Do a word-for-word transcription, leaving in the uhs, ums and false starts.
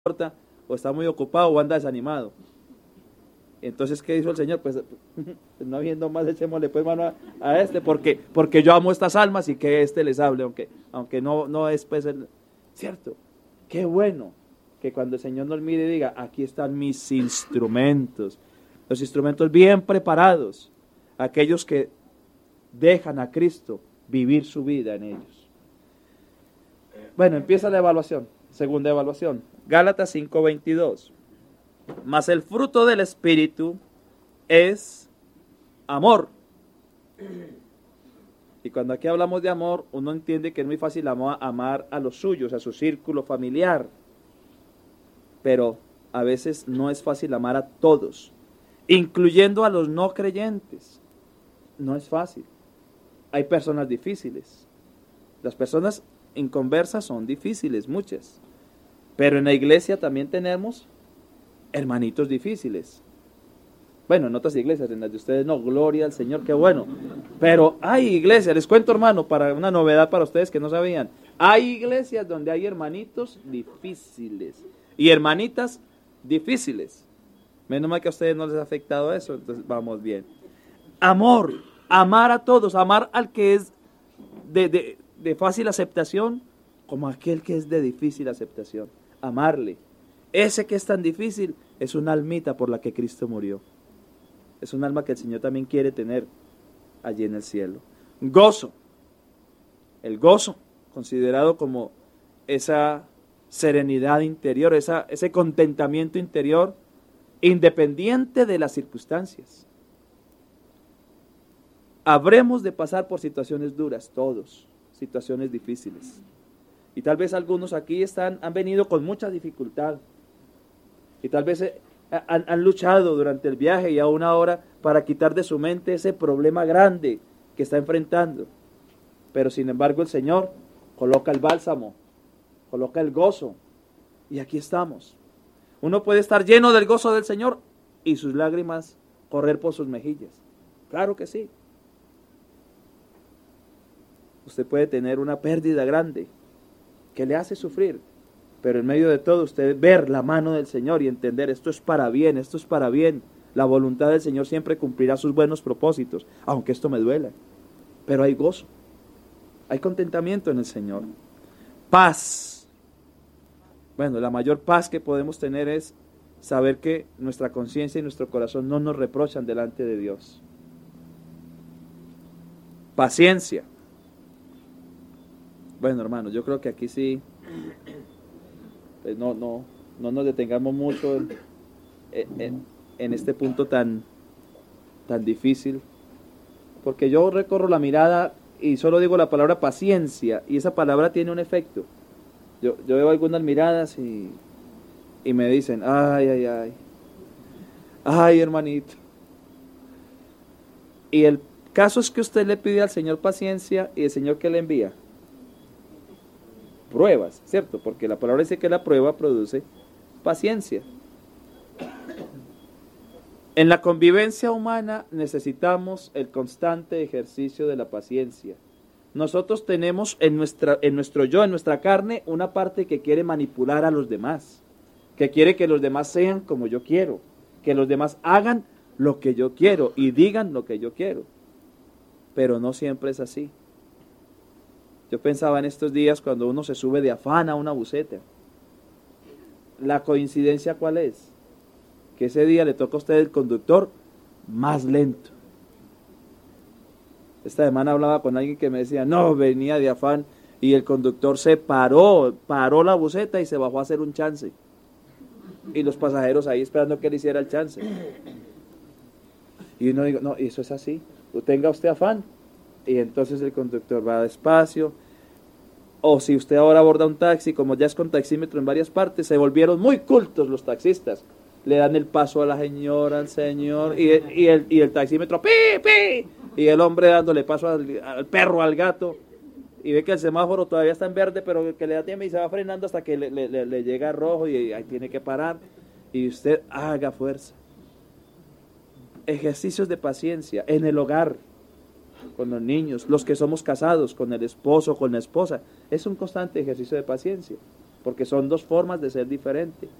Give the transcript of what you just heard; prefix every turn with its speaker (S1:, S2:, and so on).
S1: importa, o está muy ocupado o anda desanimado. Entonces, ¿qué hizo el Señor? Pues no habiendo más, echémosle pues mano a, a este, porque, porque yo amo estas almas y que este les hable, aunque, aunque no, no es pues el... ¿Cierto? Qué bueno que cuando el Señor nos mire y diga, aquí están mis instrumentos, los instrumentos bien preparados, aquellos que dejan a Cristo vivir su vida en ellos. Bueno, empieza la evaluación, segunda evaluación, Gálatas cinco veintidós. Mas el fruto del Espíritu es amor. Y cuando aquí hablamos de amor, uno entiende que es muy fácil amar a los suyos, a su círculo familiar. Pero a veces no es fácil amar a todos, incluyendo a los no creyentes. No es fácil. Hay personas difíciles. Las personas inconversas son difíciles, muchas. Pero en la iglesia también tenemos hermanitos difíciles. Bueno, en otras iglesias, en las de ustedes no, gloria al Señor, qué bueno. Pero hay iglesias, les cuento hermano, para una novedad para ustedes que no sabían, hay iglesias donde hay hermanitos difíciles y hermanitas difíciles. Menos mal que a ustedes no les ha afectado eso, entonces vamos bien. Amor, amar a todos, amar al que es de, de, de fácil aceptación como aquel que es de difícil aceptación. Amarle. Ese que es tan difícil es una almita por la que Cristo murió. Es un alma que el Señor también quiere tener allí en el cielo. Gozo. El gozo, considerado como esa serenidad interior, esa, ese contentamiento interior, independiente de las circunstancias. Habremos de pasar por situaciones duras, todos, situaciones difíciles. Y tal vez algunos aquí están, han venido con mucha dificultad. Y tal vez eh, han, han luchado durante el viaje y aún ahora para quitar de su mente ese problema grande que está enfrentando. Pero sin embargo el Señor coloca el bálsamo, coloca el gozo. Y aquí estamos. Uno puede estar lleno del gozo del Señor y sus lágrimas correr por sus mejillas. Claro que sí. Usted puede tener una pérdida grande que le hace sufrir. Pero en medio de todo usted ver la mano del Señor y entender esto es para bien, esto es para bien. La voluntad del Señor siempre cumplirá sus buenos propósitos, aunque esto me duela. Pero hay gozo, hay contentamiento en el Señor. Paz. Bueno, la mayor paz que podemos tener es saber que nuestra conciencia y nuestro corazón no nos reprochan delante de Dios. Paciencia. Bueno, hermanos, yo creo que aquí sí... Pues no, no, no nos detengamos mucho en, en, en este punto tan, tan difícil, porque yo recorro la mirada y solo digo la palabra paciencia, y esa palabra tiene un efecto. Yo, yo veo algunas miradas y, y me dicen, ay, ay, ay, ay, hermanito. Y el caso es que usted le pide al Señor paciencia, y el Señor, ¿qué le envía? Pruebas, ¿cierto? Porque la palabra dice que la prueba produce paciencia. En la convivencia humana necesitamos el constante ejercicio de la paciencia. Nosotros tenemos en, nuestra, en nuestro yo, en nuestra carne, una parte que quiere manipular a los demás, que quiere que los demás sean como yo quiero, que los demás hagan lo que yo quiero y digan lo que yo quiero. Pero no siempre es así. Yo pensaba en estos días cuando uno se sube de afán a una buseta. ¿La coincidencia cuál es? Que ese día le toca a usted el conductor más lento. Esta semana hablaba con alguien que me decía, no, venía de afán y el conductor se paró, paró la buseta y se bajó a hacer un chance. Y los pasajeros ahí esperando que él hiciera el chance. Y uno digo, no, eso es así. Tenga usted afán. Y entonces el conductor va despacio. O si usted ahora aborda un taxi, como ya es con taxímetro en varias partes, se volvieron muy cultos los taxistas. Le dan el paso a la señora, al señor, y el, y el, y el taxímetro, ¡pi, pi! Y el hombre dándole paso al, al perro, al gato. Y ve que el semáforo todavía está en verde, pero que le da tiempo y se va frenando hasta que le, le, le llega a rojo y ahí tiene que parar. Y usted haga fuerza. Ejercicios de paciencia en el hogar, con los niños, los que somos casados, con el esposo, con la esposa. Es un constante ejercicio de paciencia. porque son dos formas de ser diferentes.